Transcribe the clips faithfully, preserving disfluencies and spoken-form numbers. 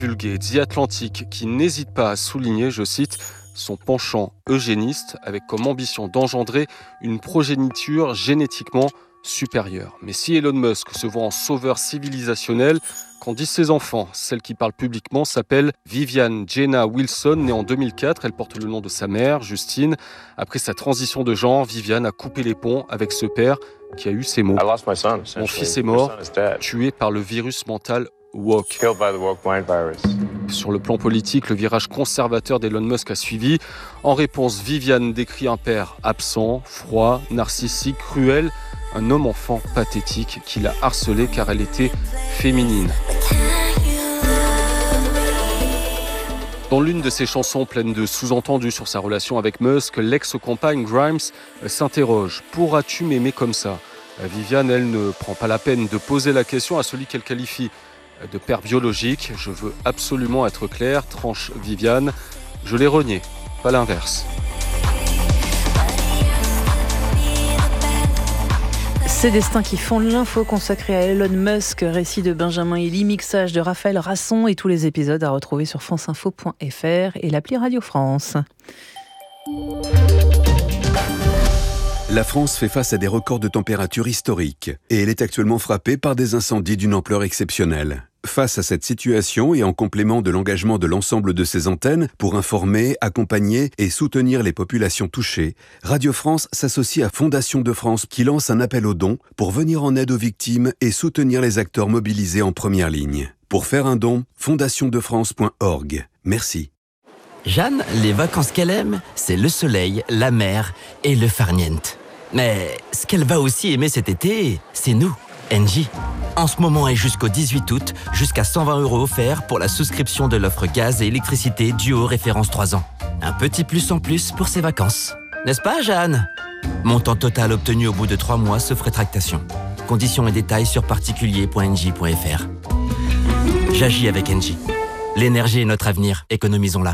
Vulgué, The Atlantic, qui n'hésite pas à souligner, je cite, son penchant eugéniste avec comme ambition d'engendrer une progéniture génétiquement supérieure. Mais si Elon Musk se voit en sauveur civilisationnel, qu'en disent ses enfants? Celle qui parle publiquement s'appelle Vivian Jenna Wilson, née en deux mille quatre. Elle porte le nom de sa mère, Justine. Après sa transition de genre, Vivian a coupé les ponts avec ce père qui a eu ces mots. Mon fils est mort, tué par le virus mental woke. Sur le plan politique, le virage conservateur d'Elon Musk a suivi. En réponse, Vivian décrit un père absent, froid, narcissique, cruel, un homme-enfant pathétique qui l'a harcelée car elle était féminine. Dans l'une de ses chansons pleines de sous-entendus sur sa relation avec Musk, l'ex-compagne Grimes s'interroge « Pourras-tu m'aimer comme ça ?» Vivian, elle, ne prend pas la peine de poser la question à celui qu'elle qualifie de père biologique. « Je veux absolument être clair, tranche Vivian. Je l'ai renié, pas l'inverse. » Ces destins qui font l'info consacrée à Elon Musk, récit de Benjamin Elie, mixage de Raphaël Rasson et tous les épisodes à retrouver sur franceinfo point f r et l'appli Radio France. La France fait face à des records de température historiques et elle est actuellement frappée par des incendies d'une ampleur exceptionnelle. Face à cette situation et en complément de l'engagement de l'ensemble de ses antennes pour informer, accompagner et soutenir les populations touchées, Radio France s'associe à Fondation de France qui lance un appel aux dons pour venir en aide aux victimes et soutenir les acteurs mobilisés en première ligne. Pour faire un don, fondation de france point org. Merci. Jeanne, les vacances qu'elle aime, c'est le soleil, la mer et le farniente. Mais ce qu'elle va aussi aimer cet été, c'est nous, Engie. En ce moment et jusqu'au dix-huit août, jusqu'à cent vingt euros offerts pour la souscription de l'offre gaz et électricité Duo référence trois ans. Un petit plus en plus pour ses vacances. N'est-ce pas, Jeanne? Montant total obtenu au bout de trois mois sauf rétractation. Conditions et détails sur particulier point engie point f r. J'agis avec Engie. L'énergie est notre avenir, économisons-la.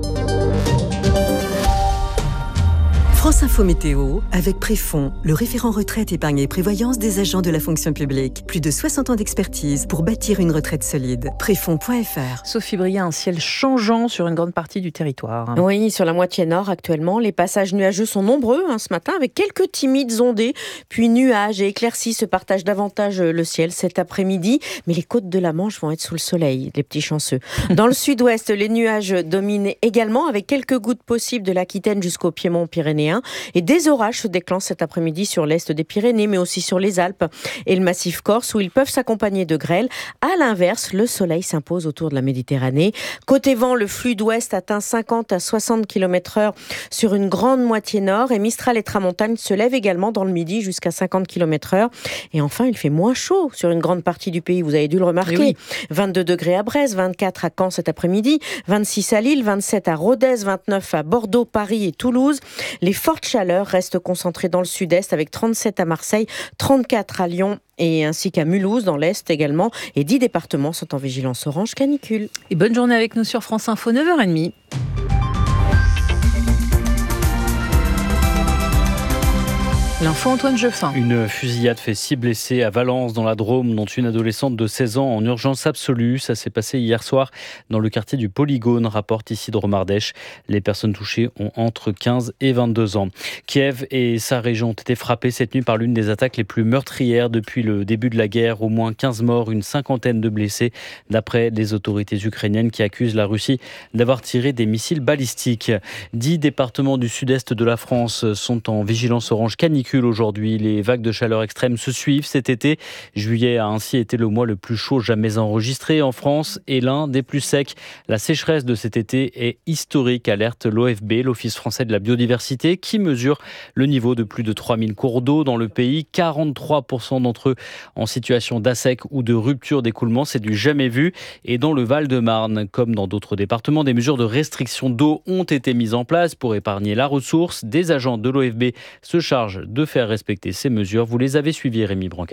France Info Météo, avec Préfond, le référent retraite, épargne et prévoyance des agents de la fonction publique. Plus de soixante ans d'expertise pour bâtir une retraite solide. Préfond point f r. Sophie Bria, un ciel changeant sur une grande partie du territoire. Oui, sur la moitié nord actuellement, les passages nuageux sont nombreux hein, ce matin, avec quelques timides ondées. Puis nuages et éclaircies se partagent davantage le ciel cet après-midi. Mais les côtes de la Manche vont être sous le soleil, les petits chanceux. Dans le sud-ouest, les nuages dominent également, avec quelques gouttes possibles de l'Aquitaine jusqu'au Piémont pyrénéen. Et des orages se déclenchent cet après-midi sur l'est des Pyrénées, mais aussi sur les Alpes et le massif corse, où ils peuvent s'accompagner de grêle. À l'inverse, le soleil s'impose autour de la Méditerranée. Côté vent, le flux d'ouest atteint cinquante à soixante kilomètres heure sur une grande moitié nord, et Mistral et Tramontane se lèvent également dans le midi jusqu'à cinquante kilomètres heure. Et enfin, il fait moins chaud sur une grande partie du pays, vous avez dû le remarquer. Oui. vingt-deux degrés à Brest, vingt-quatre à Caen cet après-midi, vingt-six à Lille, vingt-sept à Rodez, vingt-neuf à Bordeaux, Paris et Toulouse. Les forte chaleur reste concentrée dans le sud-est avec trente-sept à Marseille, trente-quatre à Lyon et ainsi qu'à Mulhouse dans l'est également. Et dix départements sont en vigilance orange canicule. Et bonne journée avec nous sur France Info, neuf heures trente. L'info Antoine Jeffin. Une fusillade fait six blessés à Valence dans la Drôme, dont une adolescente de seize ans en urgence absolue. Ça s'est passé hier soir dans le quartier du Polygone, rapporte Isidore Mardèche. Les personnes touchées ont entre quinze et vingt-deux ans. Kiev et sa région ont été frappées cette nuit par l'une des attaques les plus meurtrières depuis le début de la guerre. Au moins quinze morts, une cinquantaine de blessés, d'après les autorités ukrainiennes qui accusent la Russie d'avoir tiré des missiles balistiques. Dix départements du sud-est de la France sont en vigilance orange canicule aujourd'hui. Les vagues de chaleur extrême se suivent cet été. Juillet a ainsi été le mois le plus chaud jamais enregistré en France et l'un des plus secs. La sécheresse de cet été est historique, alerte l'O F B, l'Office français de la biodiversité, qui mesure le niveau de plus de trois mille cours d'eau dans le pays. quarante-trois pour cent d'entre eux en situation d'assec ou de rupture d'écoulement. C'est du jamais vu. Et dans le Val-de-Marne, comme dans d'autres départements, des mesures de restriction d'eau ont été mises en place pour épargner la ressource. Des agents de l'O F B se chargent de de faire respecter ces mesures. Vous les avez suivies, Rémi Brancato.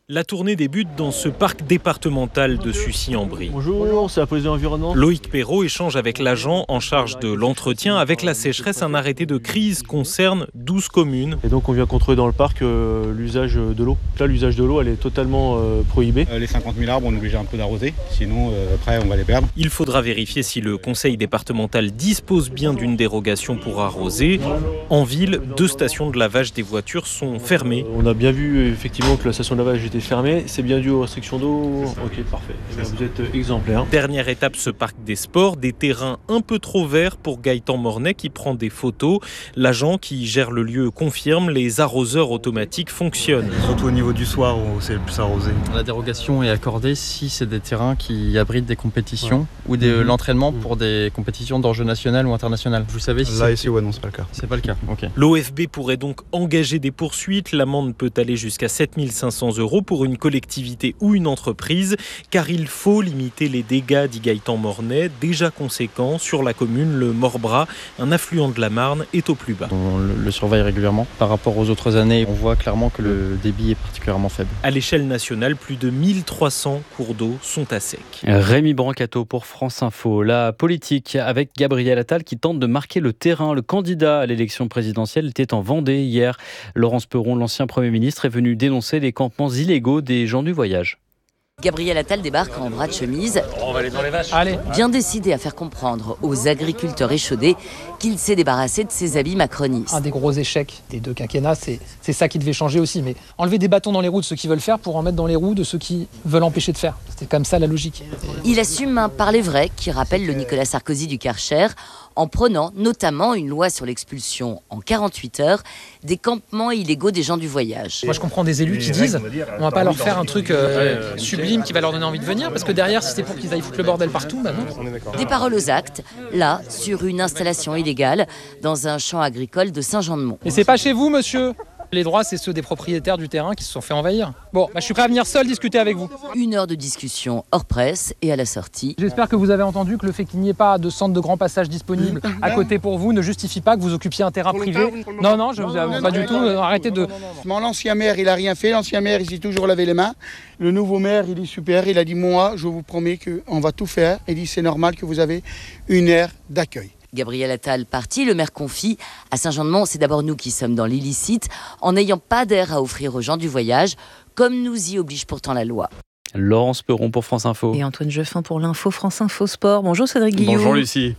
La tournée débute dans ce parc départemental de Sucy-en-Brie. Bonjour, c'est la police de l'environnement. Loïc Perrault échange avec l'agent en charge de l'entretien. Avec la sécheresse, un arrêté de crise concerne douze communes. Et donc on vient contrôler dans le parc euh, l'usage de l'eau. Là, l'usage de l'eau, elle est totalement euh, prohibée. Euh, les cinquante mille arbres, on est obligé un peu d'arroser, sinon euh, après on va les perdre. Il faudra vérifier si le conseil départemental dispose bien d'une dérogation pour arroser. En ville, deux stations de lavage des voitures sont fermées. On a bien vu effectivement que la station de lavage était fermée. C'est bien dû aux restrictions d'eau. Ok, parfait. Eh bien, vous êtes exemplaire. Dernière étape, ce parc des sports, des terrains un peu trop verts pour Gaëtan Mornay qui prend des photos. L'agent qui gère le lieu confirme, les arroseurs automatiques fonctionnent. Surtout au niveau du soir où c'est le plus arrosé. La dérogation est accordée si c'est des terrains qui abritent des compétitions ouais. ou de mmh. l'entraînement mmh. pour des compétitions d'enjeu national ou international. Vous savez si Là c'est... ici, ouais, non, c'est pas le cas. C'est pas le cas, ok. L'O F B pourrait donc engager des poursuites. L'amende peut aller jusqu'à sept mille cinq cents euros pour une collectivité ou une entreprise, car il faut limiter les dégâts, dit Gaëtan Mornay, déjà conséquents sur la commune. Le Morbras, un affluent de la Marne, est au plus bas. On le, le surveille régulièrement. Par rapport aux autres années, on voit clairement que le débit est particulièrement faible. À l'échelle nationale, plus de mille trois cents cours d'eau sont à sec. Rémi Brancato pour France Info. La politique avec Gabriel Attal qui tente de marquer le terrain. Le candidat à l'élection présidentielle était en Vendée hier. Laurence Perron, l'ancien Premier ministre, est venu dénoncer les campements illégaux des gens du voyage. Gabriel Attal débarque en bras de chemise, on va aller dans les vaches. Allez. Bien décidé à faire comprendre aux agriculteurs échaudés qu'il s'est débarrassé de ses habits macronistes. Un des gros échecs des deux quinquennats, c'est, c'est ça qui devait changer aussi. Mais enlever des bâtons dans les roues de ceux qui veulent faire pour en mettre dans les roues de ceux qui veulent empêcher de faire. C'était comme ça la logique. Il assume un parler vrai qui rappelle le Nicolas Sarkozy du Karcher, en prenant notamment une loi sur l'expulsion en quarante-huit heures des campements illégaux des gens du voyage. Moi je comprends des élus qui disent on va pas leur faire un truc euh, sublime qui va leur donner envie de venir, parce que derrière si c'est pour qu'ils aillent foutre le bordel partout, bah non. Des paroles aux actes, là sur une installation illégale dans un champ agricole de Saint-Jean-de-Mont. Et c'est pas chez vous monsieur ? Les droits, c'est ceux des propriétaires du terrain qui se sont fait envahir. Bon, bah, je suis prêt à venir seul discuter avec vous. Une heure de discussion hors presse et à la sortie. J'espère que vous avez entendu que le fait qu'il n'y ait pas de centre de grand passage disponible à côté pour vous ne justifie pas que vous occupiez un terrain privé. Non, non, je vous avoue pas du tout. Arrêtez de... L'ancien maire, il a rien fait. L'ancien maire, il s'est toujours lavé les mains. Le nouveau maire, il est super. Il a dit, moi, je vous promets qu'on va tout faire. Il dit, c'est normal que vous avez une aire d'accueil. Gabriel Attal parti, le maire confie. À Saint-Jean-de-Mont, c'est d'abord nous qui sommes dans l'illicite, en n'ayant pas d'air à offrir aux gens du voyage, comme nous y oblige pourtant la loi. Laurence Perron pour France Info. Et Antoine Jeffin pour l'info France Info Sport. Bonjour Cédric Guillaume. Bonjour Lucie.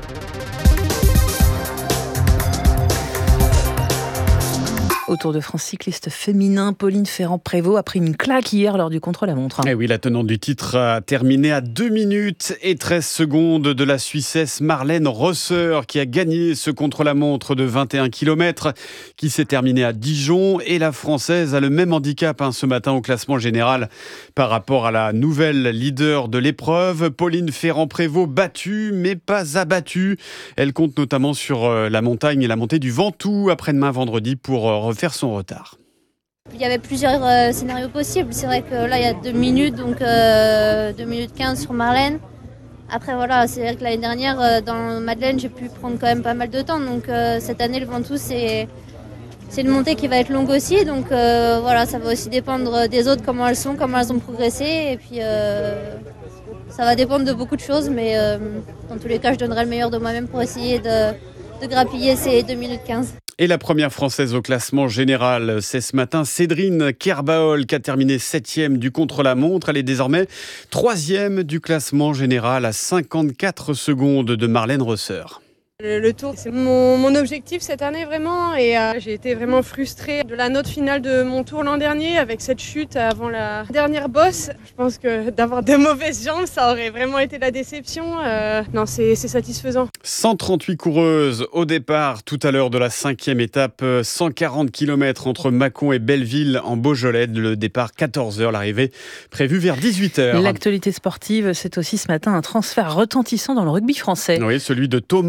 Au Tour de France cycliste féminin, Pauline Ferrand-Prévot a pris une claque hier lors du contre-la-montre. Eh oui, la tenante du titre a terminé à deux minutes et treize secondes de la Suissesse Marlène Rosser qui a gagné ce contre-la-montre de vingt et un kilomètres qui s'est terminé à Dijon. Et la Française a le même handicap hein, ce matin au classement général par rapport à la nouvelle leader de l'épreuve. Pauline Ferrand-Prévot battue mais pas abattue. Elle compte notamment sur la montagne et la montée du Ventoux après-demain vendredi pour refaire son retard. Il y avait plusieurs euh, scénarios possibles. C'est vrai que là, il y a deux minutes, donc euh, deux minutes quinze sur Marlène. Après, voilà, c'est vrai que l'année dernière, euh, dans Madeleine, j'ai pu prendre quand même pas mal de temps. Donc euh, cette année, le Ventoux, c'est, c'est une montée qui va être longue aussi. Donc euh, voilà, ça va aussi dépendre des autres, comment elles sont, comment elles ont progressé. Et puis, euh, ça va dépendre de beaucoup de choses. Mais euh, dans tous les cas, je donnerai le meilleur de moi-même pour essayer de, de grappiller ces deux minutes quinze. Et la première Française au classement général, c'est ce matin Cédrine Kerbaol qui a terminé septième du contre-la-montre. Elle est désormais troisième du classement général à cinquante-quatre secondes de Marlène Rosser. Le, le tour, c'est mon, mon objectif cette année vraiment et euh, j'ai été vraiment frustrée de la note finale de mon tour l'an dernier avec cette chute avant la dernière bosse. Je pense que d'avoir de mauvaises jambes, ça aurait vraiment été la déception. Euh, non, c'est, c'est satisfaisant. cent trente-huit coureuses au départ tout à l'heure de la cinquième étape, cent quarante kilomètres entre Mâcon et Belleville en Beaujolais. Le départ quatorze heures, l'arrivée prévue vers dix-huit heures. L'actualité sportive, c'est aussi ce matin un transfert retentissant dans le rugby français. Oui, celui de Thomas Ramos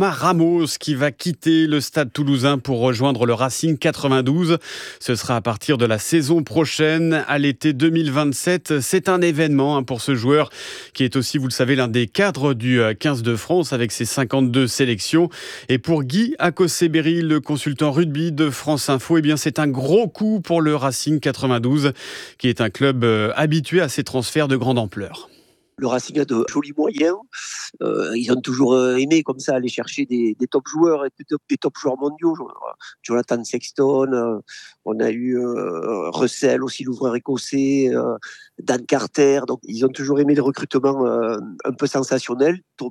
Ramos qui va quitter le Stade Toulousain pour rejoindre le Racing quatre-vingt-douze. Ce sera à partir de la saison prochaine, à l'été deux mille vingt-sept. C'est un événement pour ce joueur qui est aussi, vous le savez, l'un des cadres du quinze de France avec ses cinquante-deux sélections. Et pour Guy Akoseberi, le consultant rugby de France Info, eh bien c'est un gros coup pour le Racing quatre-vingt-douze qui est un club habitué à ces transferts de grande ampleur. Le Racing a de jolis moyens. Euh, ils ont toujours aimé comme ça aller chercher des, des top joueurs, des top, des top joueurs mondiaux. Jonathan Sexton, euh, on a eu euh, Russell aussi, l'ouvreur écossais, euh, Dan Carter. Donc ils ont toujours aimé le recrutement euh, un peu sensationnel. Thomas